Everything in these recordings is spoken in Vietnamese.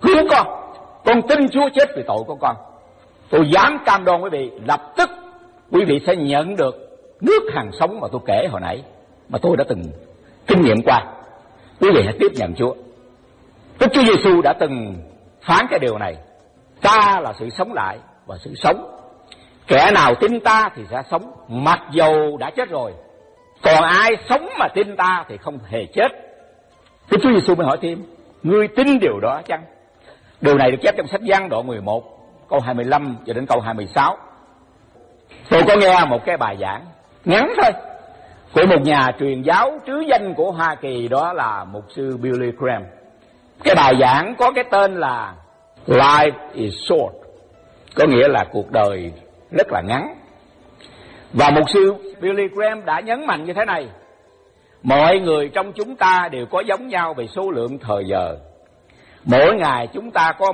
cứu con tin Chúa chết vì tội của con. Tôi dám cam đoan quý vị, lập tức quý vị sẽ nhận được nước hằng sống mà tôi kể hồi nãy, mà tôi đã từng kinh nghiệm qua. Quý vị hãy tiếp nhận Chúa. Đức Chúa Giêsu đã từng phán cái điều này: ta là sự sống lại và sự sống. Kẻ nào tin ta thì sẽ sống, mặc dầu đã chết rồi. Còn ai sống mà tin ta thì không hề chết. Đức Chúa Giêsu mới hỏi thêm: ngươi tin điều đó chăng? Điều này được chép trong sách Giăng đoạn 11 câu 25 cho đến câu 26. Tôi có nghe một cái bài giảng ngắn thôi của một nhà truyền giáo trứ danh của Hoa Kỳ, đó là mục sư Billy Graham. Cái bài giảng có cái tên là Life is short, có nghĩa là cuộc đời rất là ngắn. Và mục sư Billy Graham đã nhấn mạnh như thế này: mọi người trong chúng ta đều có giống nhau về số lượng thời giờ. Mỗi ngày chúng ta có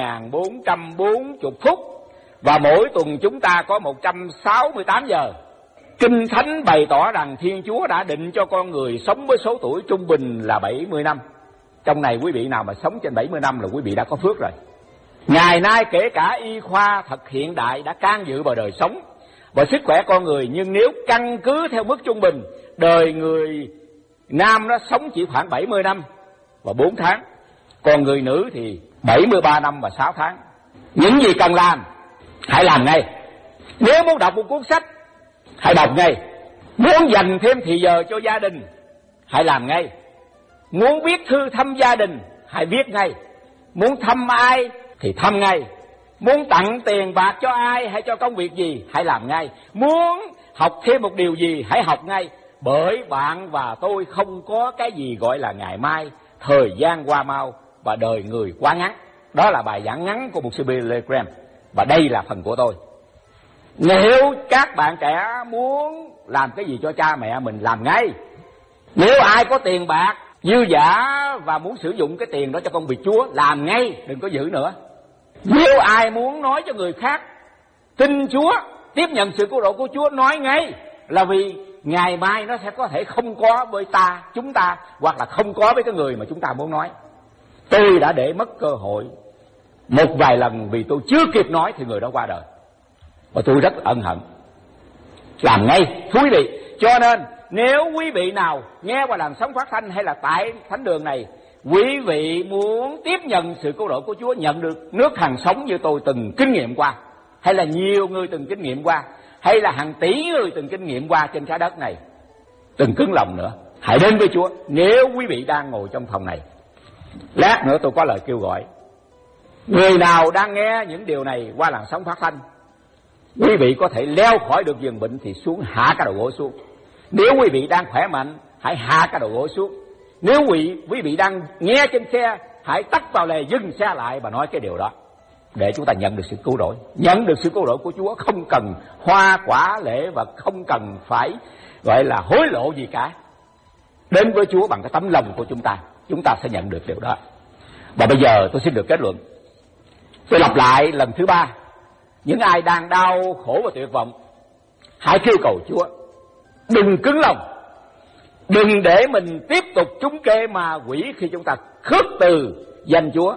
1440 phút, và mỗi tuần chúng ta có 168 giờ. Kinh Thánh bày tỏ rằng Thiên Chúa đã định cho con người sống với số tuổi trung bình là 70 năm. Trong này quý vị nào mà sống trên 70 năm là quý vị đã có phước rồi. Ngày nay kể cả y khoa thật hiện đại đã can dự vào đời sống và sức khỏe con người, nhưng nếu căn cứ theo mức trung bình, đời người nam nó sống chỉ khoảng 70 năm và 4 tháng, còn người nữ thì 73 năm và 6 tháng. Những gì cần làm, hãy làm ngay. Nếu muốn đọc một cuốn sách, hãy đọc ngay. Muốn dành thêm thì giờ cho gia đình, hãy làm ngay. Muốn viết thư thăm gia đình, hãy viết ngay. Muốn thăm ai thì thăm ngay. Muốn tặng tiền bạc cho ai hay cho công việc gì, hãy làm ngay. Muốn học thêm một điều gì, hãy học ngay. Bởi bạn và tôi không có cái gì gọi là ngày mai. Thời gian qua mau và đời người quá ngắn. Đó là bài giảng ngắn của mục sư Billy Graham, và đây là phần của tôi. Nếu các bạn trẻ muốn làm cái gì cho cha mẹ mình, làm ngay. Nếu ai có tiền bạc dư dả và muốn sử dụng cái tiền đó cho công việc Chúa, làm ngay, đừng có giữ nữa. Nếu ai muốn nói cho người khác tin Chúa, tiếp nhận sự cứu độ của Chúa, nói ngay. Là vì ngày mai nó sẽ có thể không có với chúng ta, hoặc là không có với cái người mà chúng ta muốn nói. Tôi đã để mất cơ hội một vài lần vì tôi chưa kịp nói thì người đó qua đời, và tôi rất ân hận. Làm ngay, quý vị. Cho nên nếu quý vị nào nghe qua làn sóng phát thanh hay là tại thánh đường này, quý vị muốn tiếp nhận sự cứu độ của Chúa, nhận được nước hằng sống như tôi từng kinh nghiệm qua, hay là nhiều người từng kinh nghiệm qua, hay là hàng tỷ người từng kinh nghiệm qua trên trái đất này, đừng cứng lòng nữa, hãy đến với Chúa. Nếu quý vị đang ngồi trong phòng này, lát nữa tôi có lời kêu gọi. Người nào đang nghe những điều này qua làn sóng phát thanh, quý vị có thể leo khỏi được giường bệnh thì xuống, hạ cái đầu gối xuống. Nếu quý vị đang khỏe mạnh, hãy hạ cái đầu gối xuống. Nếu quý vị đang nghe trên xe, hãy tắt vào lề, dừng xe lại và nói cái điều đó, để chúng ta nhận được sự cứu rỗi. Nhận được sự cứu rỗi của Chúa không cần hoa quả lễ và không cần phải gọi là hối lộ gì cả. Đến với Chúa bằng cái tấm lòng của chúng ta sẽ nhận được điều đó. Và bây giờ tôi xin được kết luận. Tôi lặp lại lần thứ 3. Những ai đang đau khổ và tuyệt vọng, hãy kêu cầu Chúa. Đừng cứng lòng. Đừng để mình tiếp tục trúng kế ma quỷ khi chúng ta khước từ danh Chúa.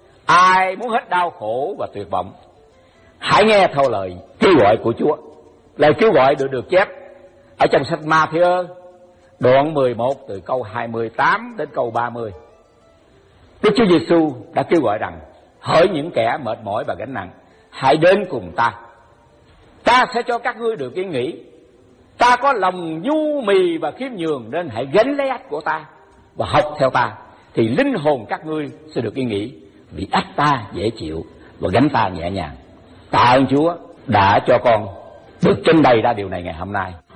Ai muốn hết đau khổ và tuyệt vọng, hãy nghe theo lời kêu gọi của Chúa. Lời kêu gọi được chép ở trong sách Ma-thi-ơ đoạn 11 từ câu 28 đến câu 30. Đức Chúa Giêsu đã kêu gọi rằng: hỡi những kẻ mệt mỏi và gánh nặng, hãy đến cùng ta. Ta sẽ cho các ngươi được yên nghỉ. Ta có lòng nhu mì và khiêm nhường, nên hãy gánh lấy ách của ta và học theo ta, thì linh hồn các ngươi sẽ được yên nghỉ. Vì ách ta dễ chịu và gánh ta nhẹ nhàng. Tạ ơn Chúa đã cho con được trình bày ra điều này ngày hôm nay.